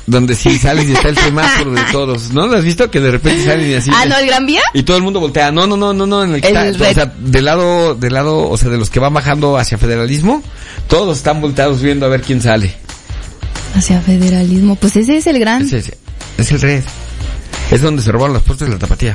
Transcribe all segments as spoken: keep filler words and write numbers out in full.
donde sí sales y está el semáforo de todos. ¿No lo has visto? Que de repente salen y así. Ah, ¿no, el Gran Vía? Y todo el mundo voltea. No, no, no, no, no, en el que El está, o sea, del lado, del lado, o sea, de los que van bajando hacia federalismo, todos están volteados viendo a ver quién sale. Hacia federalismo, pues ese es el Gran. Ese, ese, es el Red. Es donde se robaron las puertas de la Tapatía.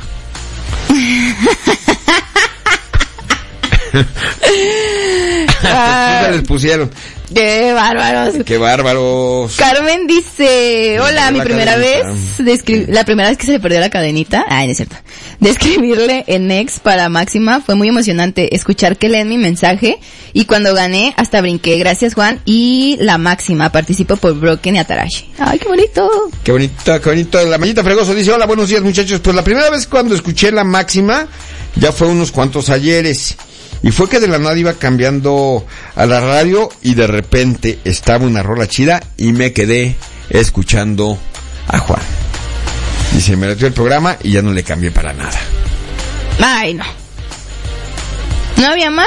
Ah, les pusieron. ¡Qué bárbaros! ¡Qué bárbaros! Carmen dice, hola, mi la primera cadenita. vez, de escri- la primera vez que se le perdió la cadenita, ay, no es cierto, de escribirle en Next para Máxima, fue muy emocionante escuchar que leen mi mensaje, y cuando gané, hasta brinqué, gracias Juan, y la Máxima, participo por Broken y Atarashi. ¡Ay, qué bonito! Qué bonito, qué bonito. La Mayita Fregoso dice, hola, buenos días muchachos. Pues la primera vez cuando escuché la Máxima, ya fue unos cuantos ayeres. Y fue que de la nada iba cambiando a la radio y de repente estaba una rola chida y me quedé escuchando a Juan. Y se me metió el programa y ya no le cambié para nada. Ay, no. ¿No había más?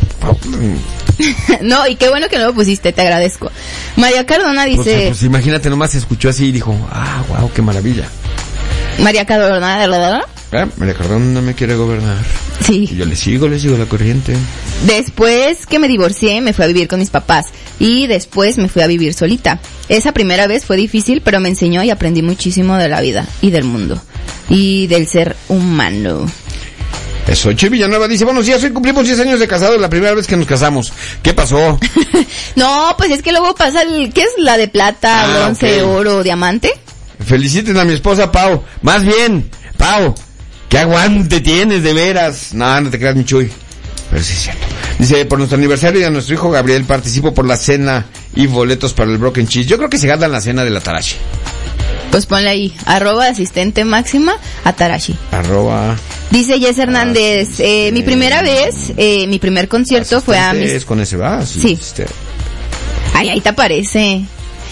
No, y qué bueno que no lo pusiste, te agradezco. María Cardona dice... Pues, pues imagínate, nomás se escuchó así y dijo, ah, wow, qué maravilla. María Cardona, ¿verdad? ¿Eh? María Cardona no me quiere gobernar. Sí. Y yo le sigo, le sigo la corriente. Después que me divorcié, me fui a vivir con mis papás. Y después me fui a vivir solita. Esa primera vez fue difícil, pero me enseñó y aprendí muchísimo de la vida y del mundo. Y del ser humano. Eso, Che Villanueva dice, buenos días, hoy cumplimos diez años de casado, la primera vez que nos casamos. ¿Qué pasó? No, pues es que luego pasa el... ¿Qué es la de plata, Ah, bronce, ok. oro, diamante? Feliciten a mi esposa Pau. Más bien, Pau, qué aguante tienes de veras. No, no te creas, mi Chuy. Pero sí es cierto. Dice, por nuestro aniversario y a nuestro hijo Gabriel participo por la cena y boletos para el Broken Cheese. Yo creo que se gana la cena de la Tarashi. Pues ponle ahí, arroba asistente máxima, Atarashi. Arroba... Dice Jess Hernández, eh, mi primera vez, eh, mi primer concierto fue a mis... ¿Es con ese va? Sí. Sí. Este, Ay, ahí te aparece.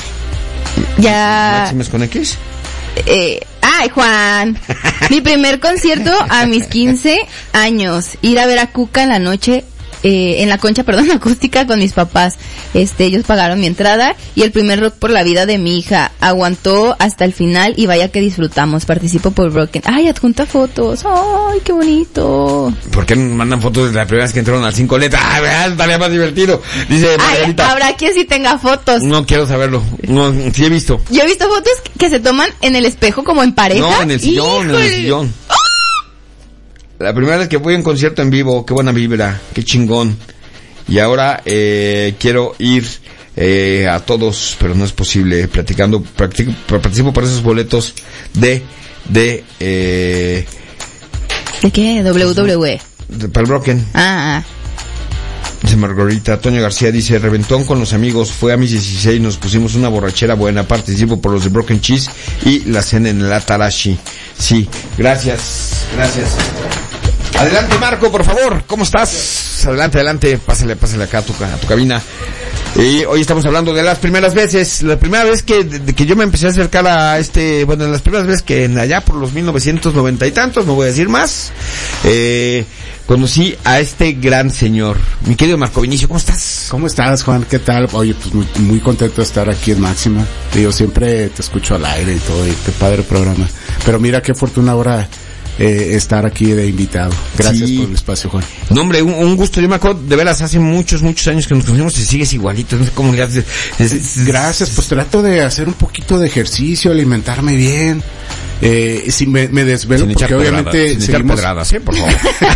Ya... ¿Máximo es con X? Eh, ay, Juan. Mi primer concierto a mis quince años. Ir a ver a Cuca en la noche, eh, en la concha, perdón, acústica con mis papás. Este, ellos pagaron mi entrada y el primer Rock por la vida de mi hija. Aguantó hasta el final y vaya que disfrutamos. Participo por Broken. Ay, adjunta fotos. Ay, qué bonito. ¿Por qué no mandan fotos de la primera vez que entraron al cinco letras? Ah, ¿verdad? Estaría más divertido. Dice Ay, Margarita. habrá quien sí tenga fotos. No quiero saberlo. No, sí he visto. Yo he visto fotos que se toman en el espejo como en pareja. No, en el sillón, ¡Híjole! en el sillón. La primera vez que voy a un concierto en vivo, qué buena vibra, qué chingón. Y ahora eh, quiero ir eh, a todos, pero no es posible, platicando, practico, participo por esos boletos de, de, eh, ¿De qué? W W E. de para el Broken. Ah, ah. Dice Margarita. Toño García dice, reventón con los amigos, fue a mis dieciséis, nos pusimos una borrachera buena, participo por los de Broken Cheese y la cena en el Atarashi. Sí, gracias, gracias. Adelante, Marco, por favor, ¿cómo estás? Adelante, adelante, pásale, pásale acá a tu, a tu cabina. Y hoy estamos hablando de las primeras veces, la primera vez que, de, que yo me empecé a acercar a este, bueno, las primeras veces que en allá por los mil novecientos noventa y tantos, no voy a decir más, eh, conocí a este gran señor. Mi querido Marco Vinicio, ¿cómo estás? ¿Cómo estás, Juan? ¿Qué tal? Oye, pues muy, muy contento de estar aquí en Máxima. Yo siempre te escucho al aire y todo, y qué padre programa. Pero mira qué fortuna ahora eh, estar aquí de invitado. Gracias Sí. por el espacio, Juan. No, hombre, un, un gusto. Yo me acuerdo, de veras, hace muchos, muchos años que nos conocimos y sigues igualito. No sé cómo le haces. Es- es- Gracias, pues trato de hacer un poquito de ejercicio, alimentarme bien. Eh, si me, me desvelo Sin echar porque obviamente pedradas, sin echar seguimos, pedradas, ¿eh? Por favor.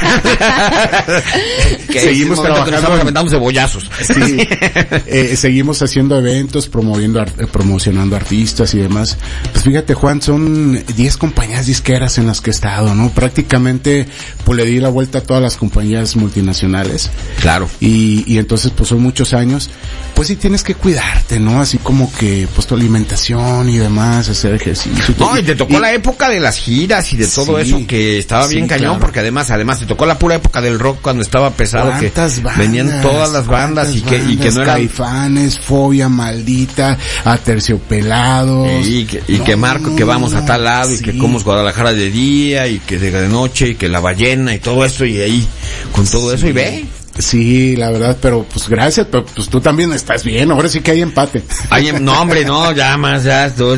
Que Seguimos es el momento que nos trabajando estamos en- aventando cebollazos. sí, eh, seguimos haciendo eventos, promoviendo, ar- eh, promocionando artistas y demás. Pues fíjate, Juan, son diez compañías disqueras en las que he estado, ¿no? Prácticamente, pues le di la vuelta a todas las compañías multinacionales. Claro. Y, y entonces, pues son muchos años. Pues sí tienes que cuidarte, ¿no? Así como que, pues tu alimentación y demás, hacer ejercicio. No, y te tocó la época de las giras y de todo Sí, eso que estaba bien sí, cañón, claro. porque además, además te tocó la pura época del rock cuando estaba pesado, que ¿Cuántas bandas? venían todas las bandas y que, y que ¿Cuántas no eran... Caifanes, Fobia Maldita, Aterciopelados. Y que, y No, que Marco, que vamos a tal lado, y sí. que como es Guadalajara de día, y que de noche, y que la ballena, y todo esto, y ahí, con todo eso, y ve. Sí, la verdad, pero pues gracias, pero pues tú también estás bien, ahora sí que hay empate. Ay, no, hombre, no, ya más, ya, todo